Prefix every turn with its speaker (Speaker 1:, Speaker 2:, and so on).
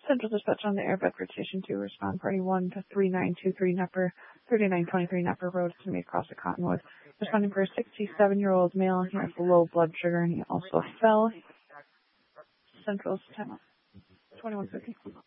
Speaker 1: Central dispatch on the airbag rotation 2, respond party 1 to 3923 Nepper, 3923 Nepper Road to me across the Cottonwood. Responding for a 67-year-old male. He has low blood sugar and he also fell. Central's time 2150.